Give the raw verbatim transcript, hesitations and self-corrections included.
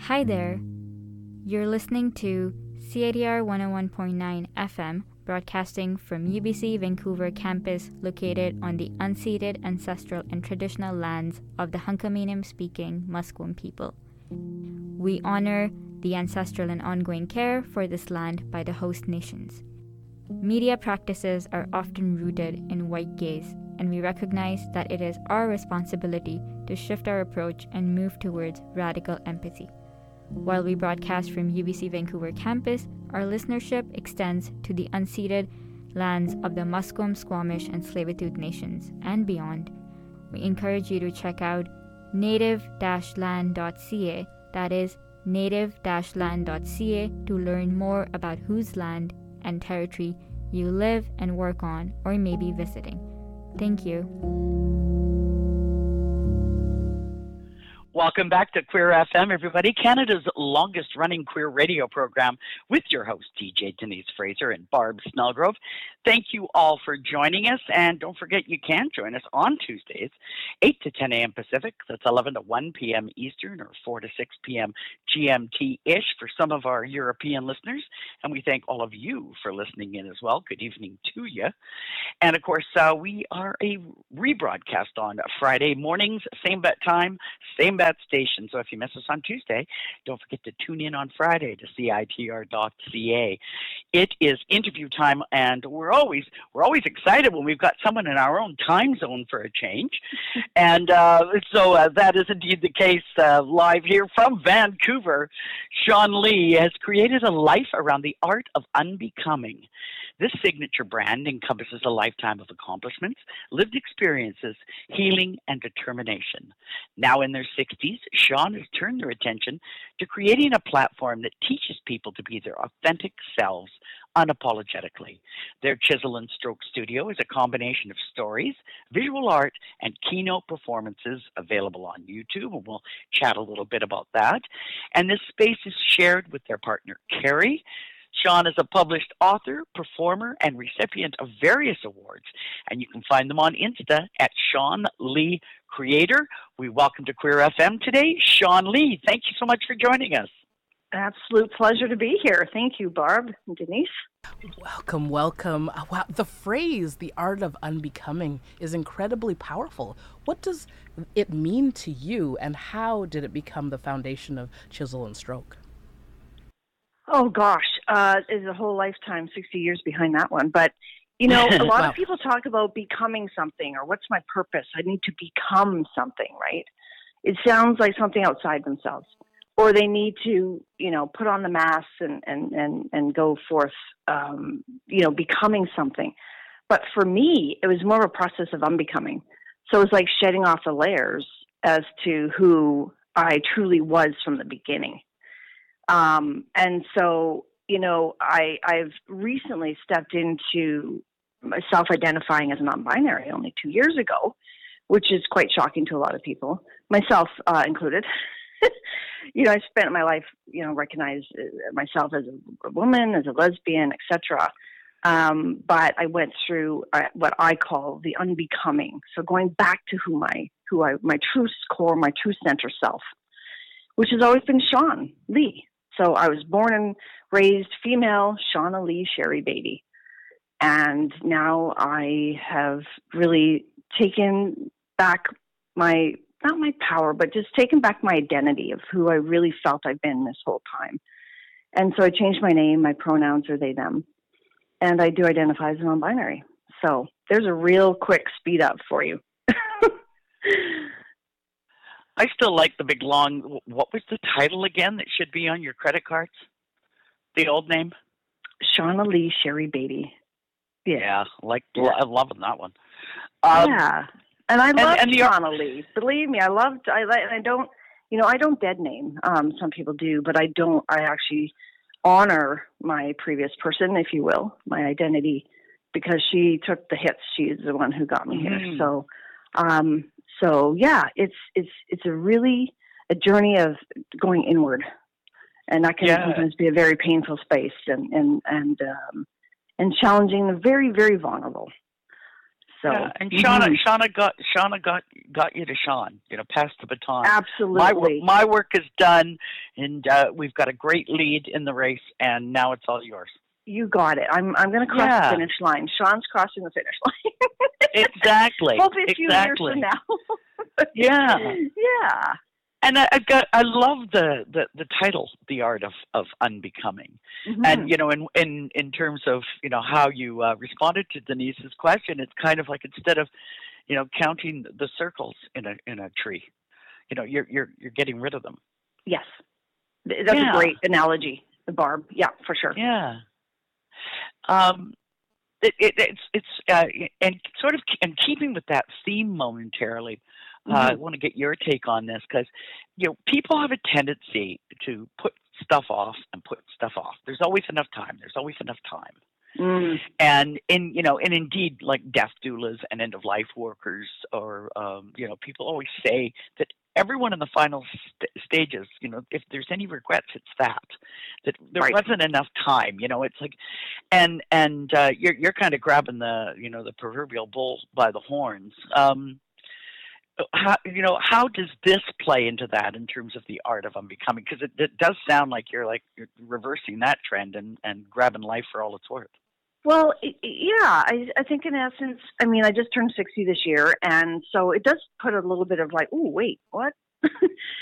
Hi there. You're listening to C I T R one oh one point nine F M, broadcasting from U B C Vancouver campus located on the unceded ancestral and traditional lands of the Hunkaminam-speaking Musqueam people. We honor the ancestral and ongoing care for this land by the host nations. Media practices are often rooted in white gaze, and we recognize that it is our responsibility to shift our approach and move towards radical empathy. While we broadcast from U B C Vancouver campus, our listenership extends to the unceded lands of the Musqueam, Squamish, and Tsleil-Waututh nations and beyond. We encourage you to check out native dash land dot c a, that is native dash land dot c a, to learn more about whose land and territory you live and work on or may be visiting. Thank you. Welcome back to Queer F M, everybody, Canada's longest-running queer radio program with your host, D J Denise Fraser and Barb Snellgrove. Thank you all for joining us, and don't forget you can join us on Tuesdays, eight to ten a.m. Pacific, that's eleven to one p.m. Eastern, or four to six p.m. G M T-ish for some of our European listeners, and we thank all of you for listening in as well. Good evening to you. And, of course, uh, we are a rebroadcast on Friday mornings, same bat time, same bat station. So if you miss us on Tuesday, don't forget to tune in on Friday to C I T R dot C A. It is interview time, and we're always we're always excited when we've got someone in our own time zone for a change. And uh, so uh, that is indeed the case uh, live here from Vancouver. Sean Lee has created a life around the art of unbecoming. This signature brand encompasses a lifetime of accomplishments, lived experiences, healing, and determination. Now in their sixties, Sean has turned their attention to creating a platform that teaches people to be their authentic selves unapologetically. Their Chisel and Stroke Studio is a combination of stories, visual art, and keynote performances available on YouTube, and we'll chat a little bit about that. And this space is shared with their partner, Carrie. Sean is a published author, performer, and recipient of various awards, and you can find them on Insta at Sean Lee Creator. We welcome to Queer F M today, Sean Lee. Thank you so much for joining us. Absolute pleasure to be here. Thank you, Barb and Denise. Welcome, welcome. Wow, the phrase, the art of unbecoming, is incredibly powerful. What does it mean to you, and how did it become the foundation of Chisel and Stroke? Oh, gosh, uh, there's a whole lifetime, sixty years behind that one. But, you know, a lot wow. of people talk about becoming something, or what's my purpose? I need to become something, right? It sounds like something outside themselves. Or they need to, you know, put on the mask and, and, and, and go forth, um, you know, becoming something. But for me, it was more of a process of unbecoming. So it was like shedding off the layers as to who I truly was from the beginning. Um, and so, you know, I, I've recently stepped into self-identifying as non-binary only two years ago, which is quite shocking to a lot of people, myself uh, included. You know, I spent my life, you know, recognize myself as a woman, as a lesbian, et cetera. Um, but I went through uh, what I call the unbecoming. So going back to who my, who I, my true core, my true center self, which has always been Sean Lee. So I was born and raised female, Shauna Lee Sherry Beatty. And now I have really taken back my, not my power, but just taken back my identity of who I really felt I've been this whole time. And so I changed my name. My pronouns are they, them. And I do identify as non-binary. So there's a real quick speed up for you. I still like the big long, what was the title again that should be on your credit cards? The old name? Shauna Lee Sherry Beatty. Yeah, yeah like, yeah. I'm loving that one. Um, yeah. And I love and, and Shauna Lee. Believe me, I loved, I, I don't, you know, I don't dead name. Um, some people do, but I don't, I actually honor my previous person, if you will, my identity, because she took the hits. She's the one who got me mm-hmm. here. So, um, So yeah, it's it's it's a really a journey of going inward, and that can yeah. sometimes be a very painful space and and and um, and challenging and very very vulnerable. So yeah, and Shauna, mm-hmm. Shauna got Shauna got got you to Sean. You know, passed the baton. Absolutely. My work, my work is done, And uh, we've got a great lead in the race, and now it's all yours. You got it. I'm I'm going to cross Yeah. the finish line. Sean's crossing the finish line. Exactly. Hopefully a few exactly. years from now. Yeah. Yeah. And I, I got I love the, the, the title, The Art of, of Unbecoming. Mhm. And you know, in in in terms of you know how you uh, responded to Denise's question, it's kind of like instead of you know counting the circles in a in a tree, you know, you're you're you're getting rid of them. Yes. Th- That's Yeah. a great analogy, Barb. Yeah, for sure. Yeah. Um, it, it, it's it's uh, and sort of in keeping with that theme momentarily. Uh, I Mhm. want to get your take on this because you know people have a tendency to put stuff off and put stuff off. There's always enough time. There's always enough time. Mm. And in you know, and indeed, like death doulas and end of life workers, or um, you know, people always say that everyone in the final st- stages, you know, if there's any regrets, it's that that there Right. wasn't enough time. You know, it's like, and and uh, you're you're kind of grabbing the you know the proverbial bull by the horns. Um, how you know how does this play into that in terms of the art of unbecoming? Because it, it does sound like you're like you're reversing that trend and and grabbing life for all it's worth. Well, i- i- yeah, I, I think in essence, I mean, I just turned sixty this year, and so it does put a little bit of like, oh, wait, what?